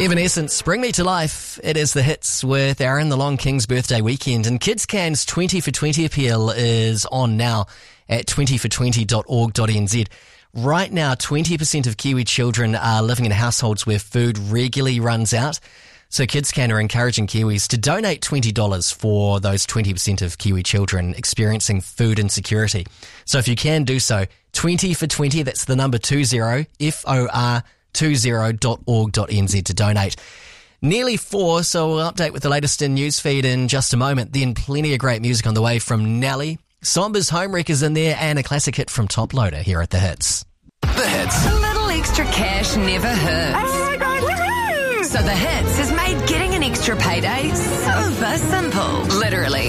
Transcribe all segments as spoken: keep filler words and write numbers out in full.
Evanescence, Bring Me to Life. It is the hits with Aaron, the Long King's birthday weekend. And Kids Can's twenty for twenty appeal is on now at twenty for twenty dot org dot n z. Right now, twenty percent of Kiwi children are living in households where food regularly runs out. So Kids Can are encouraging Kiwis to donate twenty dollars for those twenty percent of Kiwi children experiencing food insecurity. So if you can do so, twenty for twenty, that's the number two zero, F O R twenty dot org dot n z to donate. Nearly four, so we'll update with the latest in Newsfeed in just a moment. Then plenty of great music on the way from Nelly. Sombra's Homewreckers in there and a classic hit from Top Loader here at The Hits. The Hits. A little extra cash never hurts. Oh my God, woohoo! So The Hits has made getting an extra payday super simple. Literally.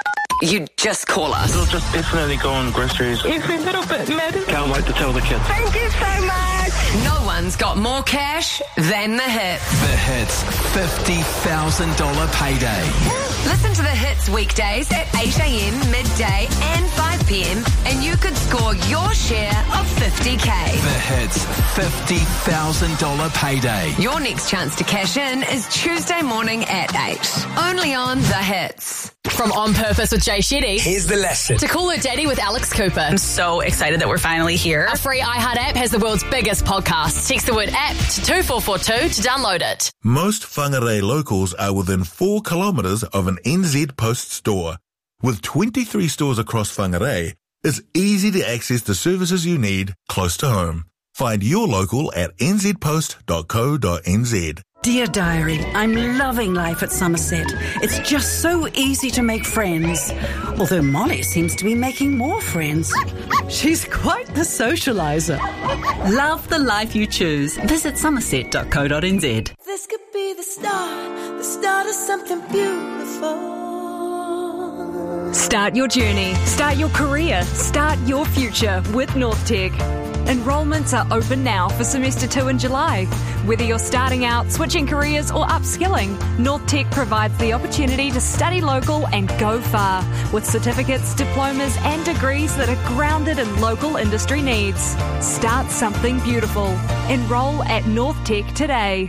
You just call us. We'll just definitely go on groceries. Every little bit matters. Can't wait to tell the kids. Thank you so much. No one's got more cash than The Hits. The Hits. fifty thousand dollars payday. Listen to The Hits weekdays at eight a.m, midday and five p.m. and you could score your share of fifty K. The Hits. fifty thousand dollars payday. Your next chance to cash in is Tuesday morning at eight. Only on The Hits. From On Purpose with Jay Shetty. Here's the lesson. To Call Her Daddy with Alex Cooper. I'm so excited that we're finally here. A free iHeart app has the world's biggest podcast. Text the word app to two four four two to download it. Most Whangarei locals are within four kilometres of an N Z Post store. With twenty-three stores across Whangarei, it's easy to access the services you need close to home. Find your local at n z post dot co dot n z. Dear Diary, I'm loving life at Somerset. It's just so easy to make friends. Although Molly seems to be making more friends. She's quite the socialiser. Love the life you choose. Visit somerset dot co dot n z. This could be the start, the start of something beautiful. Start your journey, start your career, start your future with NorthTech. Enrollments are open now for semester two in July. Whether you're starting out, switching careers or upskilling, NorthTech provides the opportunity to study local and go far with certificates, diplomas and degrees that are grounded in local industry needs. Start something beautiful. Enroll at NorthTech today.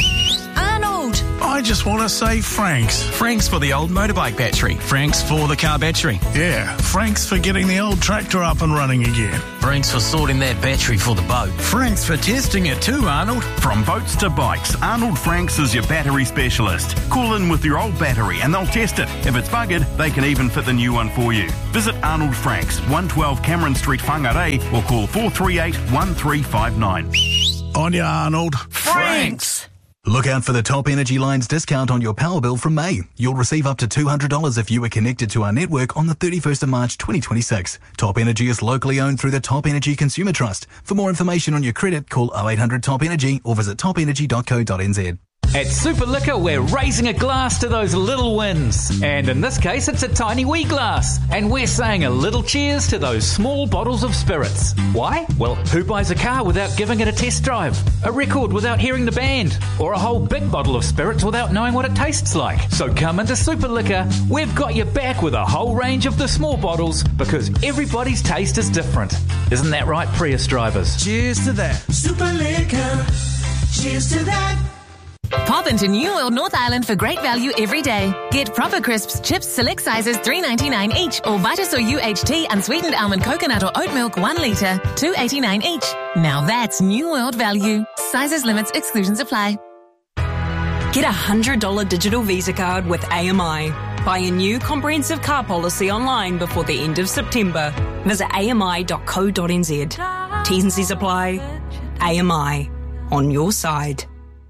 Arnold! I just want to say Franks. Franks for the old motorbike battery. Franks for the car battery. Yeah, Franks for getting the old tractor up and running again. Franks for sorting that battery for the boat. Franks for testing it too, Arnold. From boats to bikes, Arnold Franks is your battery specialist. Call in with your old battery and they'll test it. If it's buggered, they can even fit the new one for you. Visit Arnold Franks, one twelve Cameron Street, Whangarei, or call four three eight, one three five nine. On ya, Arnold. Franks! Look out for the Top Energy Line's discount on your power bill from May. You'll receive up to two hundred dollars if you are connected to our network on the thirty-first of March twenty twenty-six. Top Energy is locally owned through the Top Energy Consumer Trust. For more information on your credit, call oh eight hundred top energy or visit top energy dot co dot n z. At Super Liquor, we're raising a glass to those little wins. And in this case, it's a tiny wee glass. And we're saying a little cheers to those small bottles of spirits. Why? Well, who buys a car without giving it a test drive? A record without hearing the band? Or a whole big bottle of spirits without knowing what it tastes like? So come into Super Liquor. We've got your back with a whole range of the small bottles because everybody's taste is different. Isn't that right, Prius drivers? Cheers to that. Super Liquor. Cheers to that. Pop into New World North Island for great value every day. Get Proper Crisps chips select sizes three ninety-nine each or Vitasoy U H T unsweetened almond coconut or oat milk one litre, two eighty-nine each. Now that's New World value. Sizes, limits, exclusions apply. Get a one hundred dollars digital Visa card with A M I. Buy a new comprehensive car policy online before the end of September. Visit a m i dot co dot n z. T's and C's apply. A M I. On your side.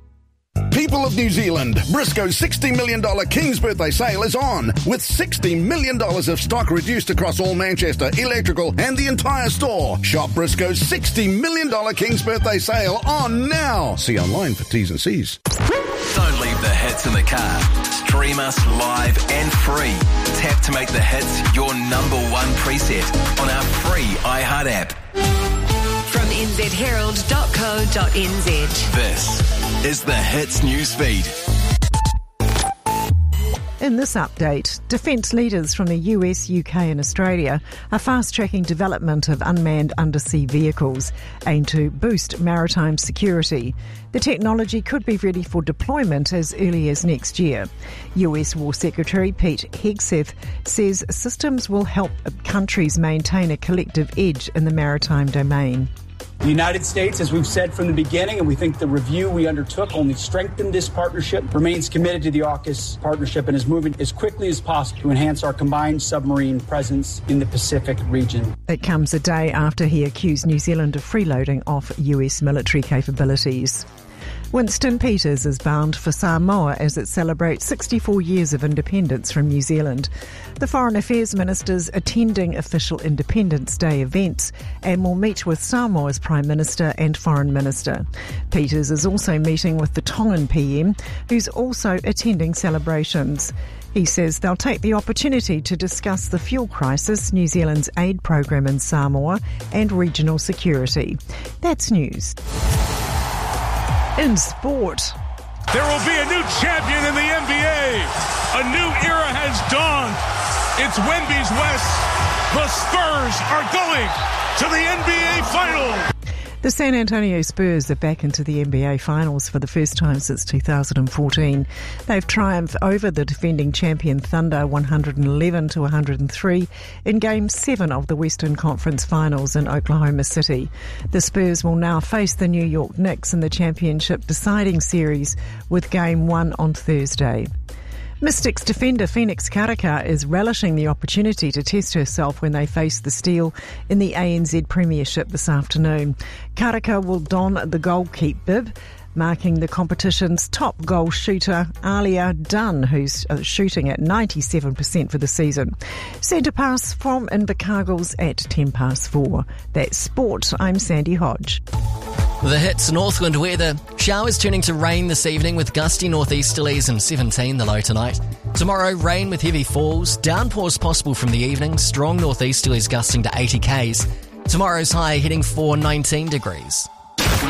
People of New Zealand, Briscoe's sixty million dollars King's Birthday Sale is on, with sixty million dollars of stock reduced across all Manchester, electrical and the entire store. Shop Briscoe's sixty million dollars King's Birthday Sale on now. See online for T's and C's. Don't leave the hits in the car. Stream us live and free. Tap to make the hits your number one preset on our free iHeart app. From n z herald dot co dot n z. This is the Hits Newsfeed. In this update, defence leaders from the U S, U K and Australia are fast-tracking development of unmanned undersea vehicles aimed to boost maritime security. The technology could be ready for deployment as early as next year. U S War Secretary Pete Hegseth says systems will help countries maintain a collective edge in the maritime domain. The United States, as we've said from the beginning, and we think the review we undertook only strengthened this partnership, remains committed to the AUKUS partnership and is moving as quickly as possible to enhance our combined submarine presence in the Pacific region. It comes a day after he accused New Zealand of freeloading off U S military capabilities. Winston Peters is bound for Samoa as it celebrates sixty-four years of independence from New Zealand. The Foreign Affairs Minister's attending official Independence Day events and will meet with Samoa's Prime Minister and Foreign Minister. Peters is also meeting with the Tongan P M, who's also attending celebrations. He says they'll take the opportunity to discuss the fuel crisis, New Zealand's aid program in Samoa, and regional security. That's news. In sport. There will be a new champion in the N B A. A new era has dawned. It's Wemby's West. The Spurs are going to the N B A Final. The San Antonio Spurs are back into the N B A Finals for the first time since two thousand fourteen. They've triumphed over the defending champion Thunder one eleven to one oh three in Game seven of the Western Conference Finals in Oklahoma City. The Spurs will now face the New York Knicks in the championship deciding series with Game one on Thursday. Mystics defender Phoenix Karaka is relishing the opportunity to test herself when they face the Steel in the A N Z Premiership this afternoon. Karaka will don the goalkeep bib, marking the competition's top goal shooter, Alia Dunn, who's shooting at ninety-seven percent for the season. Centre pass from Invercargill's at ten past four. That's sport. I'm Sandy Hodge. The hits Northland weather. Showers turning to rain this evening with gusty northeasterlies and seventeen the low tonight. Tomorrow, rain with heavy falls. Downpours possible from the evening. Strong northeasterlies gusting to eighty kays. Tomorrow's high heading for nineteen degrees.